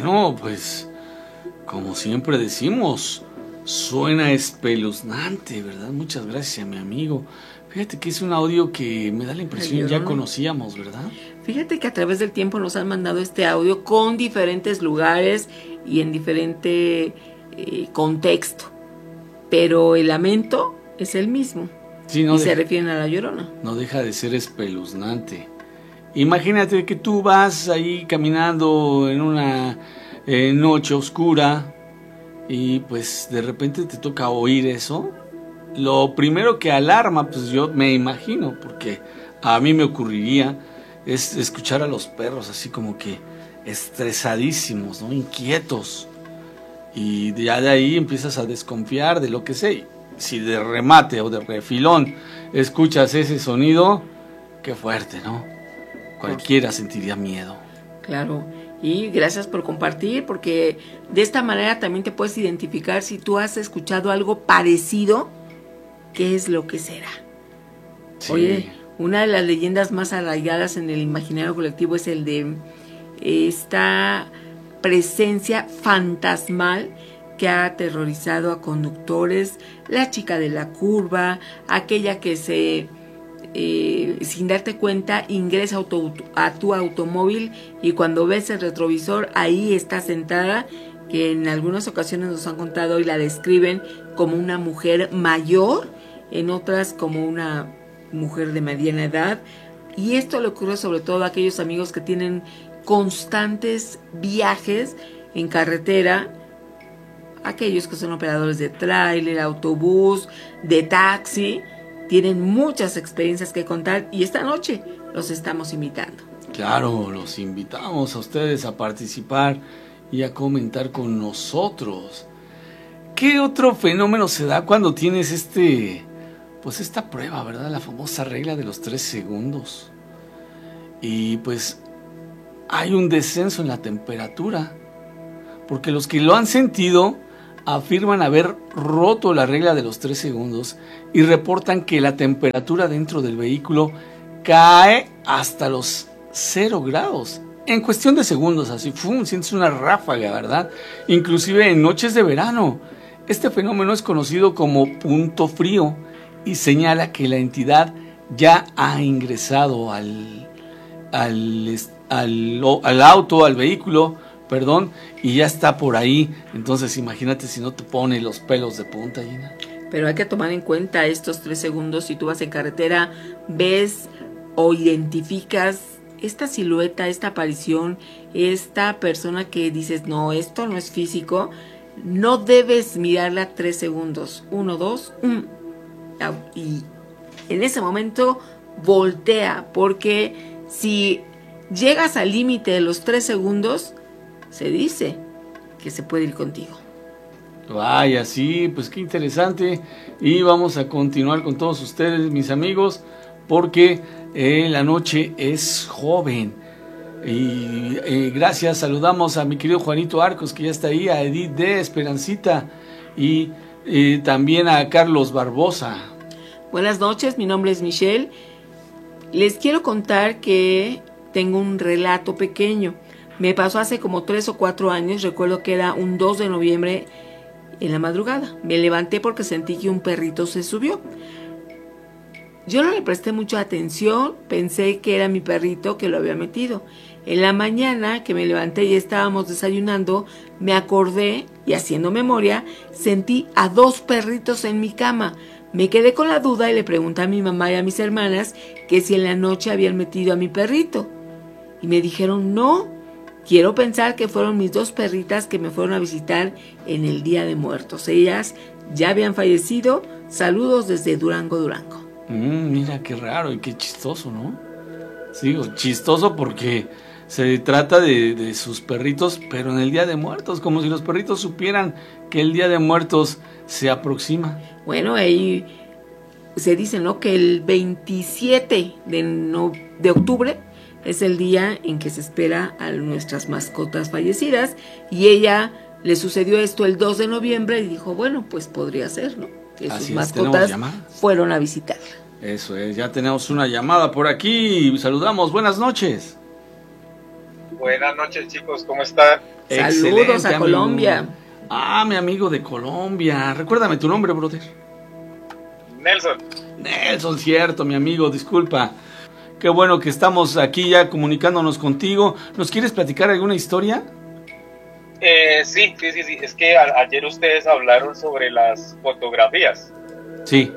Bueno, pues, como siempre decimos, suena espeluznante, ¿verdad? Muchas gracias a mi amigo. Fíjate que es un audio que me da la impresión ya conocíamos, ¿verdad? Fíjate que a través del tiempo nos han mandado este audio con diferentes lugares y en diferente contexto, pero el lamento es el mismo. Sí, no, y se refieren a La Llorona. No deja de ser espeluznante. Imagínate que tú vas ahí caminando en una noche oscura y pues de repente te toca oír eso. Lo primero que alarma, pues yo me imagino, porque a mí me ocurriría, es escuchar a los perros así como que estresadísimos, ¿no? Inquietos. Y ya de ahí empiezas a desconfiar de lo que sé. Si de remate o de refilón escuchas ese sonido, qué fuerte, ¿no? Cualquiera sentiría miedo. Claro, y gracias por compartir, porque de esta manera también te puedes identificar si tú has escuchado algo parecido, qué es lo que será. Sí. Oye, una de las leyendas más arraigadas en el imaginario colectivo es el de esta presencia fantasmal que ha aterrorizado a conductores, la chica de la curva, aquella que sin darte cuenta ingresa a tu automóvil y cuando ves el retrovisor ahí está sentada, que en algunas ocasiones nos han contado y la describen como una mujer mayor, en otras como una mujer de mediana edad, y esto le ocurre sobre todo a aquellos amigos que tienen constantes viajes en carretera, aquellos que son operadores de tráiler, autobús, de taxi, tienen muchas experiencias que contar y esta noche los estamos invitando. Claro, los invitamos a ustedes a participar y a comentar con nosotros. ¿Qué otro fenómeno se da cuando tienes esta prueba, ¿verdad? La famosa regla de los 3 segundos. Y pues hay un descenso en la temperatura, porque los que lo han sentido afirman haber roto la regla de los 3 segundos y reportan que la temperatura dentro del vehículo cae hasta los 0 grados. En cuestión de segundos, así, sientes una ráfaga, ¿verdad? Inclusive en noches de verano. Este fenómeno es conocido como punto frío y señala que la entidad ya ha ingresado al auto, al vehículo, y ya está por ahí. Entonces imagínate si no te pone los pelos de punta, Gina. Pero hay que tomar en cuenta estos 3 segundos. Si tú vas en carretera, ves o identificas esta silueta, esta aparición, esta persona que dices, no, esto no es físico, no debes mirarla 3 segundos. 1, 2, y en ese momento voltea, porque si llegas al límite de los 3 segundos, se dice que se puede ir contigo. Vaya, sí, pues qué interesante. Y vamos a continuar con todos ustedes, mis amigos, porque la noche es joven. Y gracias, saludamos a mi querido Juanito Arcos, que ya está ahí, a Edith de Esperancita y también a Carlos Barbosa. Buenas noches, mi nombre es Michelle. Les quiero contar que tengo un relato pequeño. Me pasó hace como 3 o 4 años, recuerdo que era un 2 de noviembre en la madrugada. Me levanté porque sentí que un perrito se subió. Yo no le presté mucha atención, pensé que era mi perrito que lo había metido. En la mañana que me levanté y estábamos desayunando, me acordé y haciendo memoria, sentí a 2 perritos en mi cama. Me quedé con la duda y le pregunté a mi mamá y a mis hermanas que si en la noche habían metido a mi perrito. Y me dijeron, no, quiero pensar que fueron mis 2 perritas que me fueron a visitar en el Día de Muertos. Ellas ya habían fallecido. Saludos desde Durango, Durango. Mira qué raro y qué chistoso, ¿no? Sí, chistoso porque se trata de sus perritos, pero en el Día de Muertos, como si los perritos supieran que el Día de Muertos se aproxima. Bueno, ahí se dice, ¿no?, que el 27 de octubre es el día en que se espera a nuestras mascotas fallecidas, y ella le sucedió esto el 2 de noviembre y dijo, bueno, pues podría ser, ¿no?, que sus mascotas fueron a visitarla. Eso es, ya tenemos una llamada por aquí. Saludamos, buenas noches. Buenas noches, chicos, ¿cómo están? Saludos a Colombia. Mi amigo de Colombia. Recuérdame tu nombre, brother. Nelson, cierto, mi amigo, disculpa. Qué bueno que estamos aquí ya comunicándonos contigo. ¿Nos quieres platicar alguna historia? Sí. Es que ayer ustedes hablaron sobre las fotografías. Sí.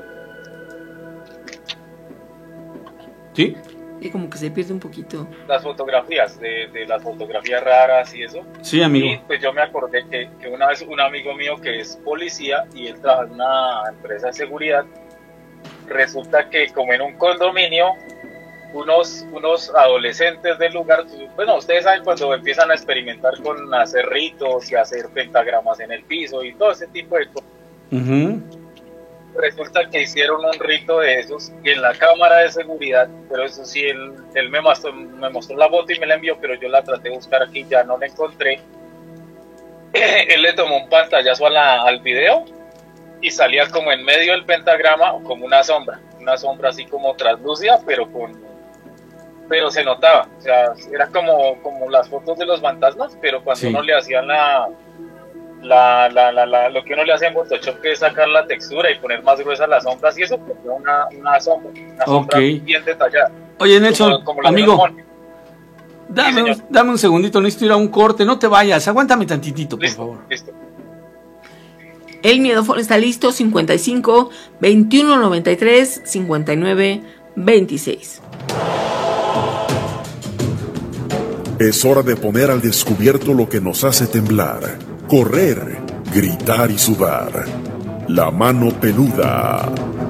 ¿Sí? Y como que se pierde un poquito. Las fotografías, de las fotografías raras y eso. Sí, amigo. Y pues yo me acordé que una vez un amigo mío que es policía y él trabaja en una empresa de seguridad, resulta que como en un condominio, unos adolescentes del lugar, bueno, ustedes saben cuando empiezan a experimentar con hacer ritos y hacer pentagramas en el piso y todo ese tipo de cosas. Uh-huh. Resulta que hicieron un rito de esos y en la cámara de seguridad, pero eso sí, él me mostró la foto y me la envió, pero yo la traté de buscar aquí, ya no la encontré. Él le tomó un pantallazo al video y salía como en medio del pentagrama como una sombra así como translúcida, pero se notaba, o sea, era como las fotos de los fantasmas, pero cuando uno le hacían lo que uno le hace en Photoshop, que es sacar la textura y poner más gruesas las sombras y eso, pues una sombra bien detallada. Oye, Nelson, como amigo, dame un segundito, necesito ir a un corte, no te vayas, aguántame tantitito, por favor. Listo. El Miedófono está listo, 55 21 93 59 26. Es hora de poner al descubierto lo que nos hace temblar, correr, gritar y sudar. La mano peluda.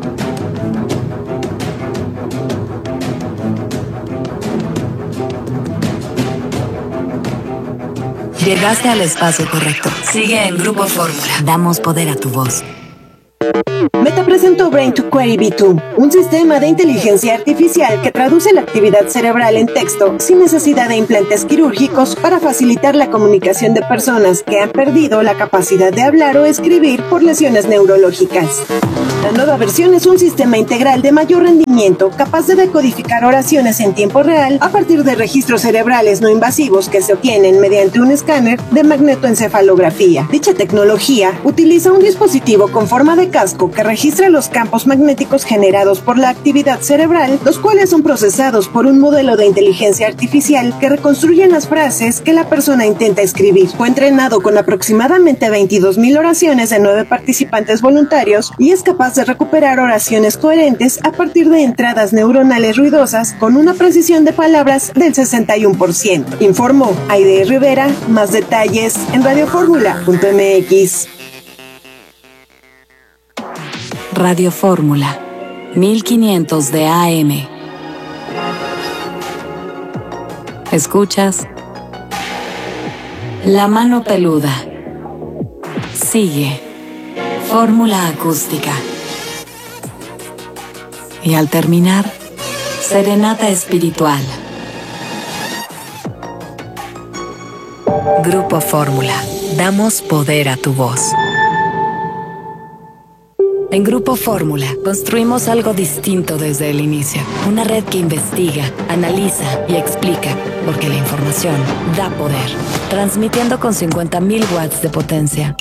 Llegaste al espacio correcto. Sigue en Grupo Fórmula. Damos poder a tu voz. Meta presentó Brain to Query V2, un sistema de inteligencia artificial que traduce la actividad cerebral en texto sin necesidad de implantes quirúrgicos para facilitar la comunicación de personas que han perdido la capacidad de hablar o escribir por lesiones neurológicas. La nueva versión es un sistema integral de mayor rendimiento capaz de decodificar oraciones en tiempo real a partir de registros cerebrales no invasivos que se obtienen mediante un escáner de magnetoencefalografía. Dicha tecnología utiliza un dispositivo con forma de casco que registra los campos magnéticos generados por la actividad cerebral, los cuales son procesados por un modelo de inteligencia artificial que reconstruyen las frases que la persona intenta escribir. Fue entrenado con aproximadamente 22,000 oraciones de 9 participantes voluntarios y es capaz de recuperar oraciones coherentes a partir de entradas neuronales ruidosas con una precisión de palabras del 61%. Informó Aide Rivera. Más detalles en radioformula.mx. Radio Fórmula, 1500 de AM. ¿Escuchas? La mano peluda. Sigue. Fórmula acústica. Y al terminar, serenata espiritual. Grupo Fórmula. Damos poder a tu voz. En Grupo Fórmula construimos algo distinto desde el inicio. Una red que investiga, analiza y explica, porque la información da poder. Transmitiendo con 50,000 watts de potencia.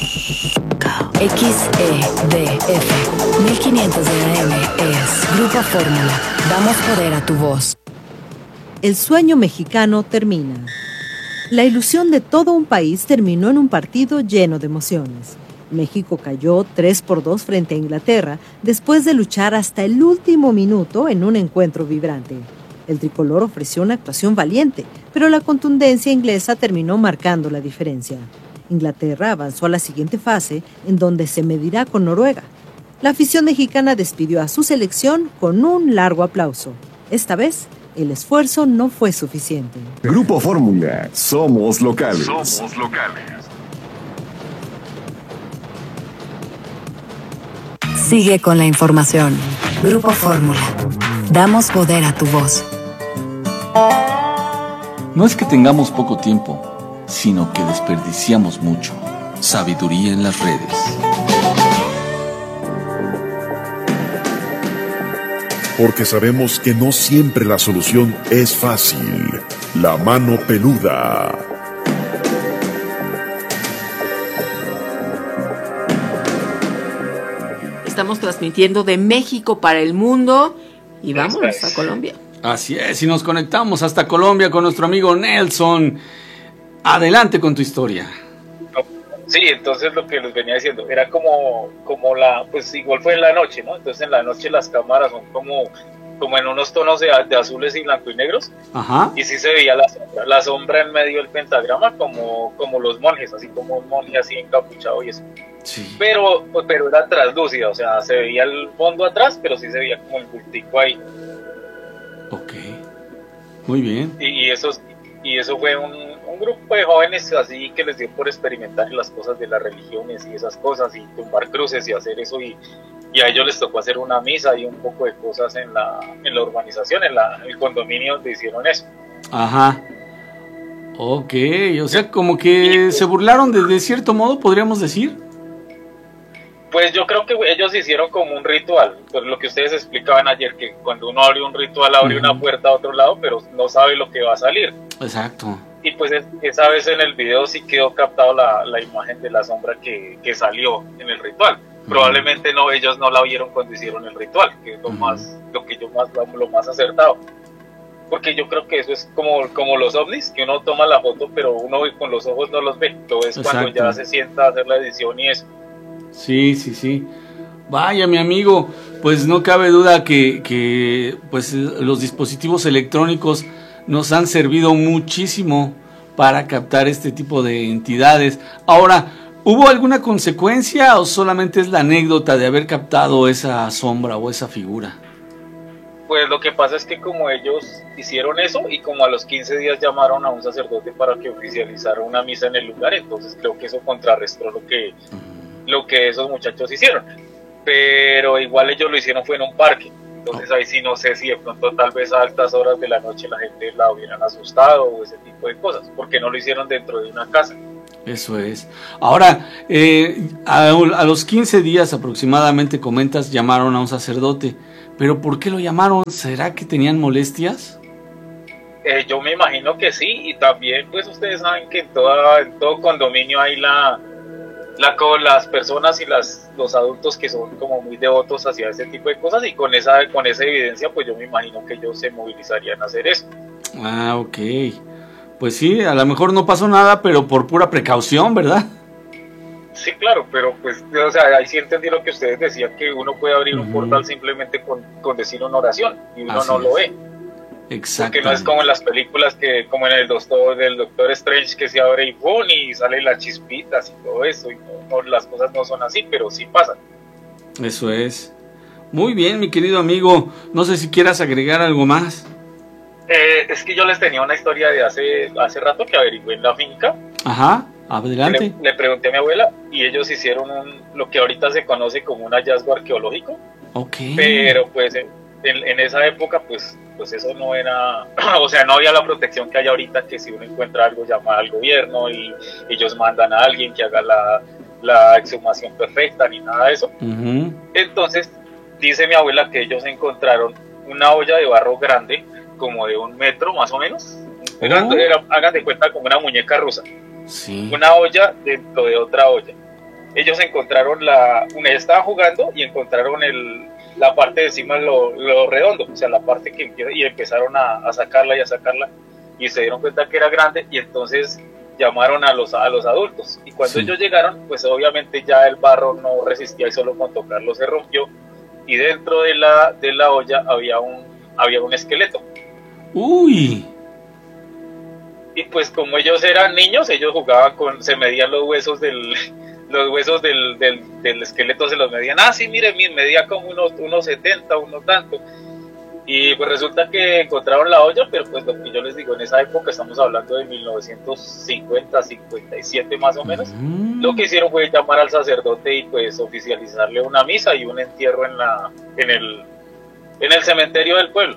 XEDF 1500 de AM es Grupo Fórmula. Damos poder a tu voz. El sueño mexicano termina. La ilusión de todo un país terminó en un partido lleno de emociones. México cayó 3-2 frente a Inglaterra después de luchar hasta el último minuto en un encuentro vibrante. El tricolor ofreció una actuación valiente, pero la contundencia inglesa terminó marcando la diferencia. Inglaterra avanzó a la siguiente fase, en donde se medirá con Noruega. La afición mexicana despidió a su selección con un largo aplauso. Esta vez, el esfuerzo no fue suficiente. Grupo Fórmula, somos locales. Somos locales. Sigue con la información. Grupo Fórmula. Damos poder a tu voz. No es que tengamos poco tiempo, sino que desperdiciamos mucho. Sabiduría en las redes. porque sabemos que no siempre la solución es fácil. La mano peluda. Estamos transmitiendo de México para el mundo y vámonos a Colombia. Así es, y nos conectamos hasta Colombia con nuestro amigo Nelson. Adelante con tu historia. Sí, entonces lo que les venía diciendo, era como pues igual fue en la noche, ¿no? Entonces en la noche las cámaras son como en unos tonos de azules y blanco y negros. Ajá. Y sí se veía la sombra en medio del pentagrama como los monjes, así como un monje así encapuchado y eso. Sí. Pero era translúcida, o sea, se veía el fondo atrás, pero sí se veía como el bultico ahí. Ok, muy bien. Y eso fue un grupo de jóvenes así que les dio por experimentar las cosas de las religiones y esas cosas, y tumbar cruces y hacer eso, y a ellos les tocó hacer una misa y un poco de cosas en la urbanización, en el condominio donde hicieron eso. Ajá. Ok, o sea, como que se burlaron de cierto modo, podríamos decir. Pues yo creo que ellos hicieron como un ritual, pues lo que ustedes explicaban ayer, que cuando uno abre un ritual abre una puerta a otro lado, pero no sabe lo que va a salir. Exacto. Y pues esa vez en el video sí quedó captado la imagen de la sombra que salió en el ritual. Probablemente ellos no la vieron cuando hicieron el ritual, que es lo más acertado. Porque yo creo que eso es como los ovnis, que uno toma la foto, pero uno con los ojos no los ve. Lo ves cuando ya se sienta a hacer la edición y eso. Sí. Vaya, mi amigo, pues no cabe duda que pues los dispositivos electrónicos nos han servido muchísimo para captar este tipo de entidades. Ahora, ¿hubo alguna consecuencia o solamente es la anécdota de haber captado esa sombra o esa figura? Pues lo que pasa es que como ellos hicieron eso y como a los 15 días llamaron a un sacerdote para que oficializara una misa en el lugar, entonces creo que eso contrarrestó lo que esos muchachos hicieron. Pero igual ellos lo hicieron fue en un parque. Entonces ahí sí no sé si de pronto tal vez a altas horas de la noche la gente la hubieran asustado o ese tipo de cosas, porque no lo hicieron dentro de una casa. Eso es. Ahora, a los 15 días aproximadamente, comentas, llamaron a un sacerdote. ¿Pero por qué lo llamaron? ¿Será que tenían molestias? Yo me imagino que sí, y también pues ustedes saben que en todo condominio hay las personas y los adultos que son como muy devotos hacia ese tipo de cosas, y con esa evidencia pues yo me imagino que ellos se movilizarían a hacer eso. Ah, ok. Pues sí, a lo mejor no pasó nada, pero por pura precaución, ¿verdad? Sí, claro, pero pues, o sea, ahí sí entendí lo que ustedes decían, que uno puede abrir un portal simplemente con decir una oración, y uno así no lo ve. Exacto. Porque no es como en las películas, como en el Doctor Strange, que se abre y ¡pum! Y salen las chispitas y todo eso, y las cosas no son así, pero sí pasan. Eso es. Muy bien, mi querido amigo, no sé si quieras agregar algo más. Es que yo les tenía una historia de hace rato que averigué en la finca. Ajá, adelante. Le pregunté a mi abuela y ellos hicieron lo que ahorita se conoce como un hallazgo arqueológico. Ok. Pero pues en esa época pues eso no era, o sea, no había la protección que hay ahorita, que si uno encuentra algo llama al gobierno y ellos mandan a alguien que haga la exhumación perfecta ni nada de eso. Entonces dice mi abuela que ellos encontraron una olla de barro grande, como de 1 metro más o menos. Hagan de cuenta como una muñeca rusa. Sí. Una olla dentro de otra olla. Ellos encontraron estaban jugando y encontraron la parte de encima, lo redondo, o sea, la parte que empieza, y empezaron a sacarla y se dieron cuenta que era grande, y entonces llamaron a los adultos, y cuando ellos llegaron, pues obviamente ya el barro no resistía y solo con tocarlo se rompió, y dentro de la olla había un esqueleto. Uy. Y pues como ellos eran niños, ellos jugaban se medían los huesos del esqueleto, se los medían. Ah, sí, mire, medía como unos 70, unos tanto. Y pues resulta que encontraron la olla, pero pues lo que yo les digo, en esa época estamos hablando de 1950, 57 más o menos. Lo que hicieron fue llamar al sacerdote y pues oficializarle una misa y un entierro en el cementerio del pueblo.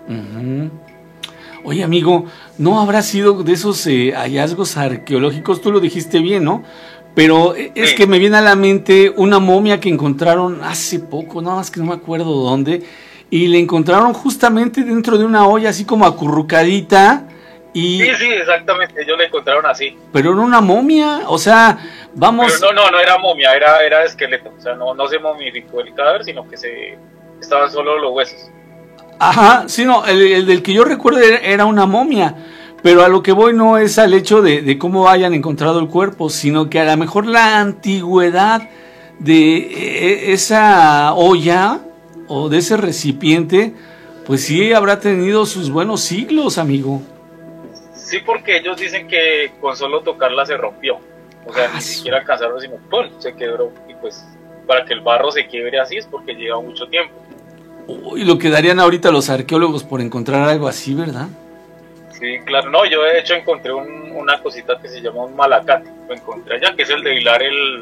Oye, amigo, ¿no habrá sido de esos hallazgos arqueológicos? Tú lo dijiste bien, ¿no? Pero es que me viene a la mente una momia que encontraron hace poco, nada más que no me acuerdo dónde, y le encontraron justamente dentro de una olla así como acurrucadita. Y... Sí, exactamente, ellos le encontraron así. Pero era una momia, o sea, vamos... Pero no era momia, era esqueleto, o sea, no se momificó el cadáver, sino que estaban solo los huesos. Ajá, sí, no, el del que yo recuerdo era una momia, pero a lo que voy no es al hecho de cómo hayan encontrado el cuerpo, sino que a lo mejor la antigüedad de esa olla o de ese recipiente, pues sí habrá tenido sus buenos siglos, amigo. Sí, porque ellos dicen que con solo tocarla se rompió. O sea, ni siquiera alcanzaron, sino ¡pum!, se quebró. Y pues, para que el barro se quiebre así es porque lleva mucho tiempo. Uy, lo que darían ahorita los arqueólogos por encontrar algo así, ¿verdad? Sí, claro. No, yo de hecho encontré una cosita que se llama un malacate. Lo encontré allá, que es el de hilar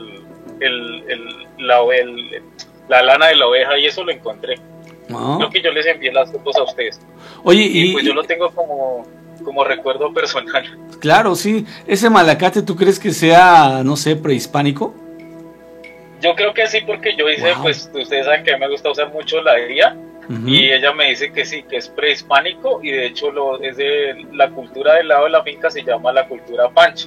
la lana de la oveja, y eso lo encontré. Creo que yo les envié las fotos a ustedes. Oye, y pues yo lo tengo como recuerdo personal. Claro, sí. ¿Ese malacate tú crees que sea, no sé, prehispánico? Yo creo que sí, porque yo hice, pues ustedes saben que a mí me gusta usar mucho la IA, y ella me dice que sí, que es prehispánico, y de hecho es de la cultura del lado de la finca, se llama la cultura Panche.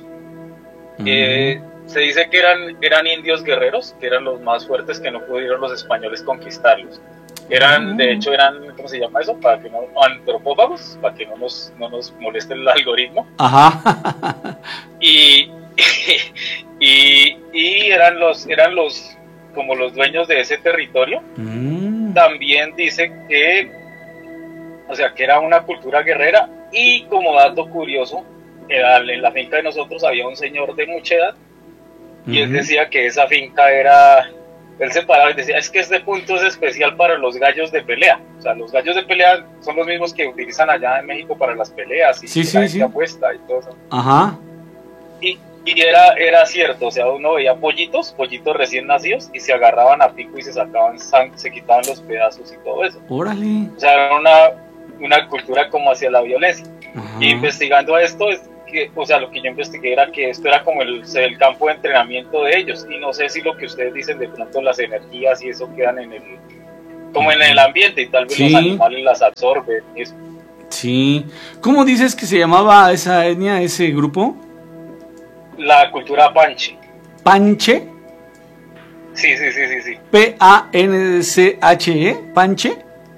Se dice que eran indios guerreros, que eran los más fuertes, que no pudieron los españoles conquistarlos. De hecho, ¿cómo se llama eso? Para que no, antropófagos, para que no nos moleste el algoritmo. Ajá. Y eran los como los dueños de ese territorio. También dice que, o sea, que era una cultura guerrera, y como dato curioso, en la finca de nosotros había un señor de mucha edad, y él decía que esa finca él se paraba y decía, es que este punto es especial para los gallos de pelea. O sea, los gallos de pelea son los mismos que utilizan allá en México para las peleas, y la gente apuesta y todo eso. Ajá. Y era cierto, o sea, uno veía pollitos recién nacidos, y se agarraban a pico y se sacaban se quitaban los pedazos y todo eso. Órale. O sea, era una cultura como hacia la violencia. Y investigando esto, o sea, lo que yo investigué era que esto era como el campo de entrenamiento de ellos, y no sé si lo que ustedes dicen, de pronto las energías y eso quedan en el ambiente, y tal vez los animales las absorben y eso. Sí. ¿Cómo dices que se llamaba esa etnia, ese grupo? La cultura Panche. ¿Panche? Sí. ¿P-A-N-C-H-E? ¿Panche?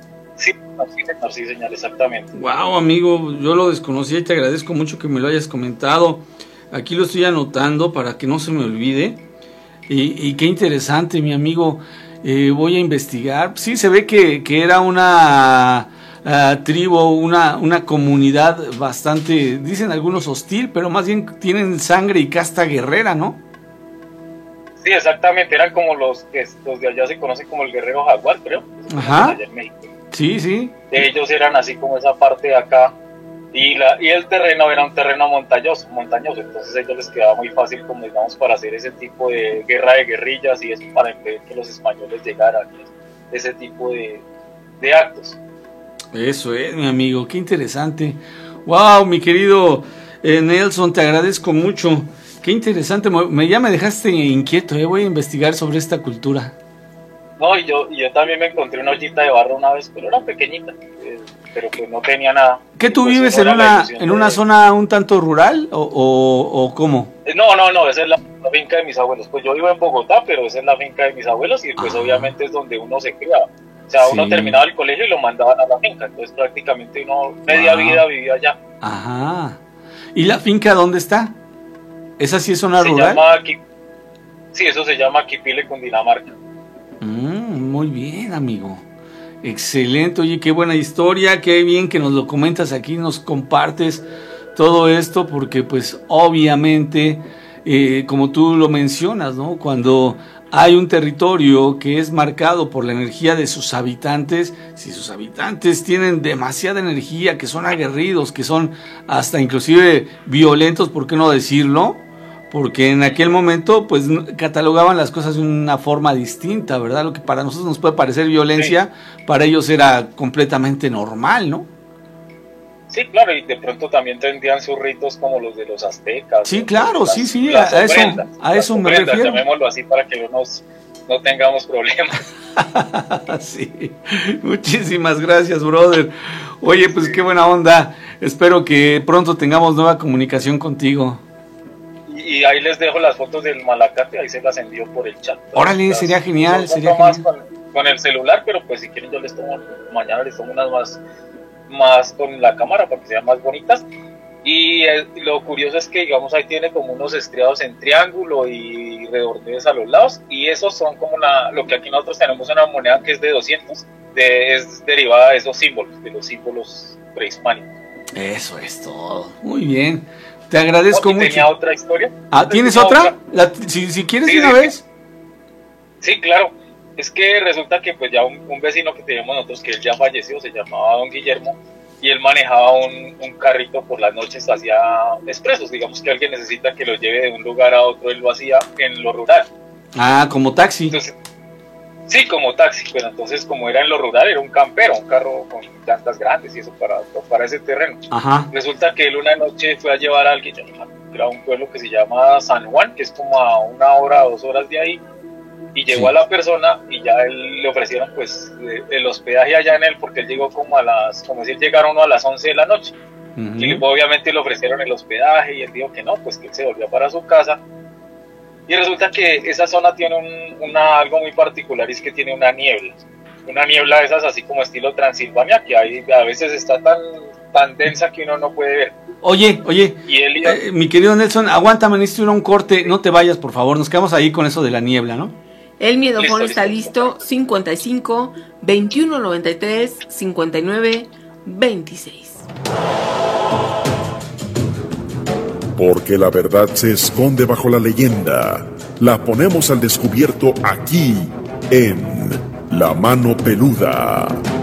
Sí, señor, exactamente. Wow, amigo, yo lo desconocía y te agradezco mucho que me lo hayas comentado. Aquí lo estoy anotando para que no se me olvide. Y qué interesante, mi amigo. Voy a investigar. Sí, se ve que era una tribu, una comunidad bastante, dicen algunos hostil, pero más bien tienen sangre y casta guerrera, ¿no? Sí, exactamente. Eran como los de allá se conocen como el guerrero jaguar, creo. Ajá. Allá en México. Sí. Ellos eran así como esa parte de acá, y el terreno era un terreno montañoso, entonces a ellos les quedaba muy fácil, como digamos, para hacer ese tipo de guerra de guerrillas y eso, para impedir que los españoles llegaran, ese tipo de actos. Eso es, mi amigo, qué interesante. Wow, mi querido Nelson, te agradezco mucho. Qué interesante, ya me dejaste inquieto, voy a investigar sobre esta cultura. No, y yo también me encontré una ollita de barro una vez, pero era pequeñita, pero que no tenía nada. ¿Qué tú pues vives en una zona un tanto rural o cómo? No, esa es la finca de mis abuelos. Pues yo vivo en Bogotá, pero esa es la finca de mis abuelos, y pues obviamente es donde uno se criaba. O sea, uno terminaba el colegio y lo mandaban a la finca, entonces prácticamente uno media vida vivía allá. Ajá. ¿Y la finca dónde está? ¿Esa sí es zona rural? Sí, eso se llama Quipile, Cundinamarca. Muy bien, amigo. Excelente. Oye, qué buena historia, qué bien que nos lo comentas aquí, nos compartes todo esto, porque pues obviamente, como tú lo mencionas, ¿no? Cuando hay un territorio que es marcado por la energía de sus habitantes, si sus habitantes tienen demasiada energía, que son aguerridos, que son hasta inclusive violentos, ¿por qué no decirlo? Porque en aquel momento pues catalogaban las cosas de una forma distinta, ¿verdad? Lo que para nosotros nos puede parecer violencia, para ellos era completamente normal, ¿no? Sí, claro, y de pronto también tendrían sus ritos como los de los aztecas. Sí, claro, sí, a eso me refiero. Llamémoslo así para que no tengamos problemas. Sí, muchísimas gracias, brother. Oye, pues qué buena onda. Espero que pronto tengamos nueva comunicación contigo. Y ahí les dejo las fotos del Malacate, ahí se las envío por el chat. Órale, sería genial, sería más genial. Con el celular, pero pues si quieren yo les tomo, mañana les tomo unas más con la cámara para que sean más bonitas. Y lo curioso es que, digamos, ahí tiene como unos estriados en triángulo y redondeos a los lados, y esos son como lo que aquí nosotros tenemos una moneda que es de 200, es derivada de esos símbolos, de los símbolos prehispánicos. Eso es todo. Muy bien. Te agradezco mucho. ¿Tenía otra historia? ¿Tienes otra? Si quieres de una vez. Sí, claro. Es que resulta que pues ya un vecino que teníamos nosotros, que él ya falleció, se llamaba don Guillermo, y él manejaba un carrito por las noches hacia expresos. Digamos que alguien necesita que lo lleve de un lugar a otro, él lo hacía en lo rural. Como taxi. Entonces, sí, como taxi, pero entonces como era en lo rural, era un campero, un carro con llantas grandes y eso para ese terreno. Ajá. Resulta que él una noche fue a llevar a alguien, era un pueblo que se llama San Juan, que es como a 1 hora o 2 horas de ahí, y llegó a la persona y ya él le ofrecieron pues el hospedaje allá en él, porque él llegó como llegaron a las 11 de la noche. Uh-huh. Y obviamente le ofrecieron el hospedaje y él dijo que no, pues que él se volvía para su casa. Y resulta que esa zona tiene algo muy particular, y es que tiene una niebla de esas así como estilo Transilvania, que ahí a veces está tan densa que uno no puede ver. Oye, y él mi querido Nelson, aguántame, necesito ir a un corte, no te vayas por favor, nos quedamos ahí con eso de la niebla, ¿no? El miedofón está listo, 55 21 93 59 26. Porque la verdad se esconde bajo la leyenda. La ponemos al descubierto aquí, en La Mano Peluda.